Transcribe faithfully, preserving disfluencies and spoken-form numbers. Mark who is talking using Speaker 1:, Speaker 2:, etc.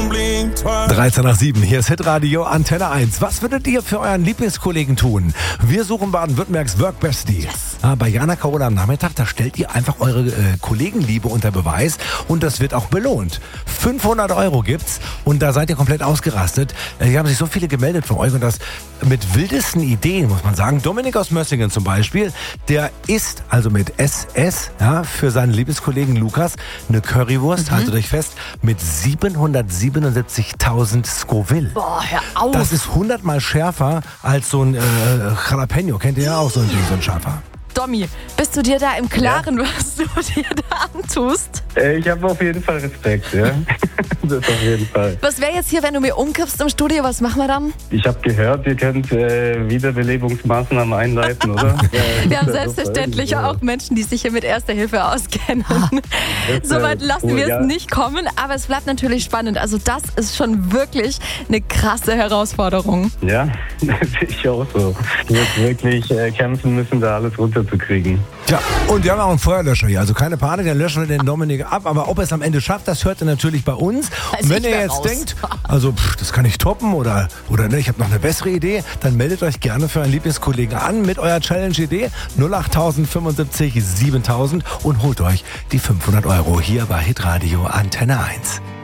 Speaker 1: dreizehn nach sieben, hier ist Hitradio Antenne eins. Was würdet ihr für euren Lieblingskollegen tun? Wir suchen Baden-Württembergs Workbestie. Yes. Ah, bei Jana Carola am Nachmittag, da stellt ihr einfach eure äh, Kollegenliebe unter Beweis und das wird auch belohnt. fünfhundert Euro gibt's und da seid ihr komplett ausgerastet. Äh, hier haben sich so viele gemeldet von euch und das mit wildesten Ideen, muss man sagen. Dominik aus Mössingen zum Beispiel, der isst also mit S S ja, für seinen Lieblingskollegen Lukas eine Currywurst, mhm. haltet euch fest, mit siebenhundertsiebenundsiebzigtausend Scoville.
Speaker 2: Boah, hör auf.
Speaker 1: Das ist hundertmal schärfer als so ein äh, Jalapeno. Kennt ihr ja auch so ein Ding, so ein scharfer.
Speaker 2: Domi, bist du dir da im Klaren, ja. was du dir da antust?
Speaker 3: Äh, ich habe auf jeden Fall Respekt, ja. Das auf jeden Fall.
Speaker 2: Was wäre jetzt hier, wenn du mir umkippst im Studio? Was machen wir dann?
Speaker 3: Ich habe gehört, ihr könnt äh, Wiederbelebungsmaßnahmen einleiten, oder?
Speaker 2: Ja, wir haben selbstverständlich ja. auch Menschen, die sich hier mit Erster Hilfe auskennen. Soweit lassen cool, wir ja. es nicht kommen, aber es bleibt natürlich spannend. Also das ist schon wirklich eine krasse Herausforderung.
Speaker 3: Ja, das sehe ich auch so. Du wirst wirklich äh, kämpfen müssen, da alles runterzukriegen.
Speaker 1: Tja, und wir haben auch einen Feuerlöscher hier. Also keine Panik, dann löschen wir den Dominik ab. Aber ob er es am Ende schafft, das hört ihr natürlich bei uns. Und wenn ihr jetzt raus. denkt, also pff, das kann ich toppen oder, oder ne, ich habe noch eine bessere Idee, dann meldet euch gerne für einen Lieblingskollegen an mit eurer Challenge-Idee null acht fünfundsiebzig siebentausend und holt euch die fünfhundert Euro hier bei Hitradio Antenne eins.